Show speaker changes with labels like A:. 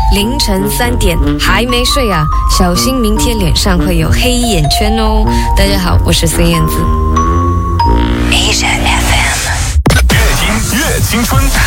A: 凌晨3点还没睡啊？小心明天脸上会有黑眼圈哦。大家好，我是孙燕姿。
B: Asia FM， 越听越青春。